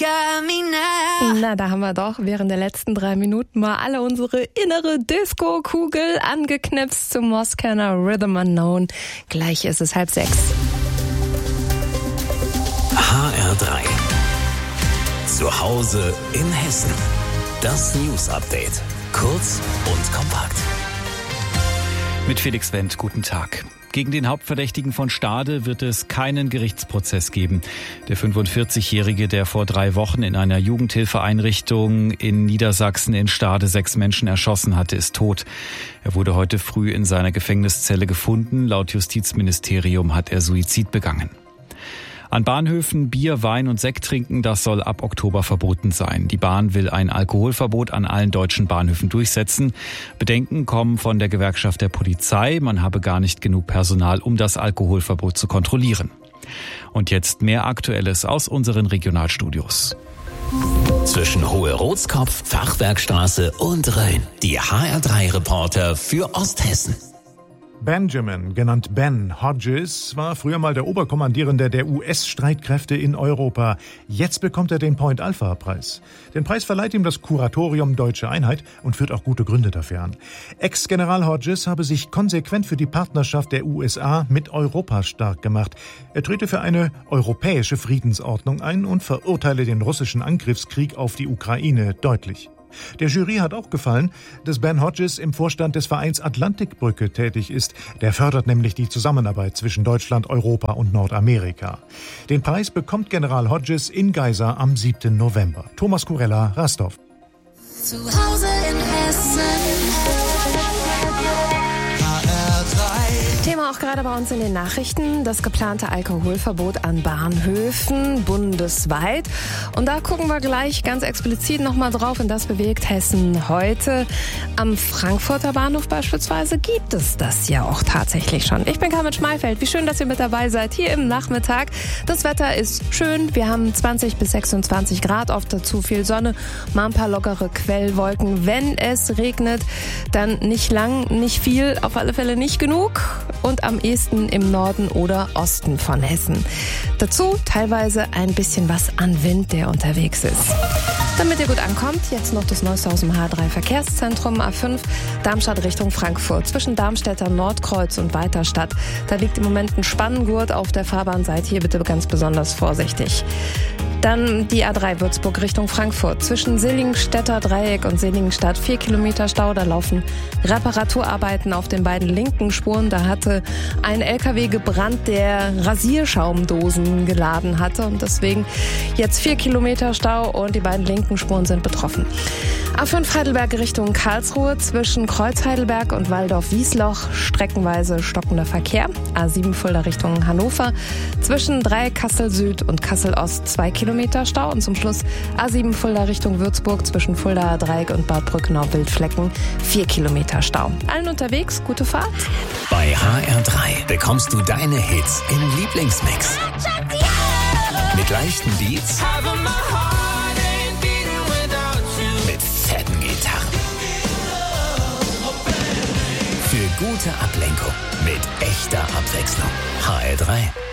got me now. Na, da haben wir doch während der letzten 3 Minuten mal alle unsere innere Disco-Kugel angeknipst zum Moskerner Rhythm Unknown. Gleich ist es 5:30. HR3. Zu Hause in Hessen. Das News-Update. Kurz und kompakt. Mit Felix Wendt, guten Tag. Gegen den Hauptverdächtigen von Stade wird es keinen Gerichtsprozess geben. Der 45-Jährige, der vor 3 Wochen in einer Jugendhilfeeinrichtung in Niedersachsen in Stade 6 Menschen erschossen hatte, ist tot. Er wurde heute früh in seiner Gefängniszelle gefunden. Laut Justizministerium hat er Suizid begangen. An Bahnhöfen Bier, Wein und Sekt trinken, das soll ab Oktober verboten sein. Die Bahn will ein Alkoholverbot an allen deutschen Bahnhöfen durchsetzen. Bedenken kommen von der Gewerkschaft der Polizei. Man habe gar nicht genug Personal, um das Alkoholverbot zu kontrollieren. Und jetzt mehr Aktuelles aus unseren Regionalstudios. Zwischen Hohe-Rotskopf, Fachwerkstraße und Rhön. Die HR3-Reporter für Osthessen. Benjamin, genannt Ben Hodges, war früher mal der Oberkommandierende der US-Streitkräfte in Europa. Jetzt bekommt er den Point-Alpha-Preis. Den Preis verleiht ihm das Kuratorium Deutsche Einheit und führt auch gute Gründe dafür an. Ex-General Hodges habe sich konsequent für die Partnerschaft der USA mit Europa stark gemacht. Er trete für eine europäische Friedensordnung ein und verurteile den russischen Angriffskrieg auf die Ukraine deutlich. Der Jury hat auch gefallen, dass Ben Hodges im Vorstand des Vereins Atlantikbrücke tätig ist. Der fördert nämlich die Zusammenarbeit zwischen Deutschland, Europa und Nordamerika. Den Preis bekommt General Hodges in Geisa am 7. November. Thomas Kurella, Rastov. Zu Hause in Hessen. Thema auch gerade bei uns in den Nachrichten, das geplante Alkoholverbot an Bahnhöfen bundesweit. Und da gucken wir gleich ganz explizit nochmal drauf, und das bewegt Hessen heute. Am Frankfurter Bahnhof beispielsweise gibt es das ja auch tatsächlich schon. Ich bin Carmen Schmalfeld, wie schön, dass ihr mit dabei seid hier im Nachmittag. Das Wetter ist schön, wir haben 20 bis 26 Grad, oft dazu viel Sonne, mal ein paar lockere Quellwolken. Wenn es regnet, dann nicht lang, nicht viel, auf alle Fälle nicht genug. Und am ehesten im Norden oder Osten von Hessen. Dazu teilweise ein bisschen was an Wind, der unterwegs ist. Damit ihr gut ankommt, jetzt noch das Neueste aus dem H3 Verkehrszentrum A5, Darmstadt Richtung Frankfurt. Zwischen Darmstädter Nordkreuz und Weiterstadt. Da liegt im Moment ein Spanngurt auf der Fahrbahn. Seid hier bitte ganz besonders vorsichtig. Dann die A3 Würzburg Richtung Frankfurt. Zwischen Sillingstädter Dreieck und Sillingstadt 4 Kilometer Stau. Da laufen Reparaturarbeiten auf den beiden linken Spuren. Da hatte ein LKW gebrannt, der Rasierschaumdosen geladen hatte. Und deswegen jetzt 4 Kilometer Stau und die beiden linken Spuren sind betroffen. A5 Heidelberg Richtung Karlsruhe. Zwischen Kreuz Heidelberg und Waldorf-Wiesloch streckenweise stockender Verkehr. A7 Fulda Richtung Hannover. Zwischen Dreieck Kassel Süd und Kassel Ost 2 Kilometer Stau. Und zum Schluss A7 Fulda Richtung Würzburg. Zwischen Fulda Dreieck und Bad Brückenau-Wildflecken 4 Kilometer Stau. Allen unterwegs, gute Fahrt. Bei HR3 bekommst du deine Hits im Lieblingsmix. Mit leichten Beats, mit fetten Gitarren. Für gute Ablenkung, mit echter Abwechslung. HR3.